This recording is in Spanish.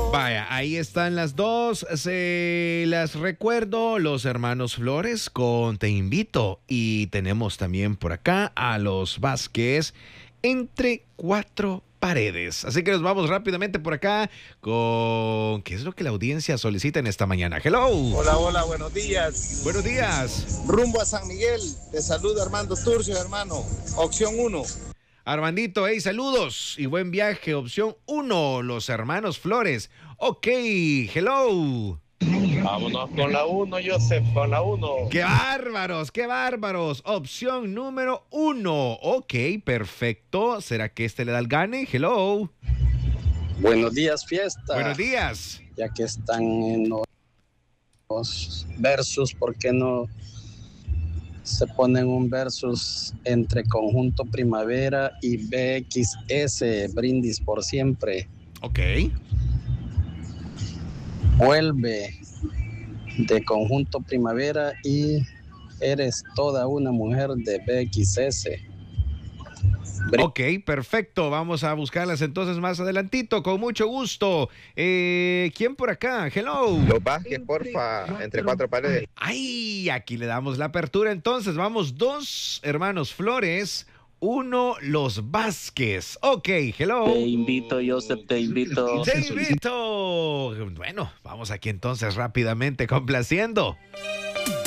Vaya, ahí están las dos. Se las recuerdo, los hermanos Flores con Te Invito. Y tenemos también por acá a los Vázquez, Entre Cuatro Paredes. Así que nos vamos rápidamente por acá con ¿qué es lo que la audiencia solicita en esta mañana? Hello. Hola, hola, buenos días. Buenos días. Rumbo a San Miguel, te saluda Armando Turcio, hermano. Opción 1. Armandito, hey, saludos y buen viaje. Opción 1, los hermanos Flores. Ok, hello. Vámonos con la 1, Joseph, con la 1. ¡Qué bárbaros, qué bárbaros! Opción número 1. Ok, perfecto. ¿Será que este le da el gane? Hello. Buenos días, fiesta. Buenos días. Ya que están en los versus, ¿por qué no se ponen un versus entre Conjunto Primavera y BXS, Brindis por Siempre? Ok. Vuelve de Conjunto Primavera y Eres Toda una Mujer de BXS. Ok, perfecto. Vamos a buscarlas entonces más adelantito, con mucho gusto. ¿Quién por acá? Hello. Los Vázquez, porfa, Entre Cuatro Paredes. Ay, aquí le damos la apertura entonces. Vamos, dos hermanos Flores, uno los Vázquez. Ok, hello. Te invito, Joseph, te invito. Te invito. Bueno, vamos aquí entonces rápidamente complaciendo.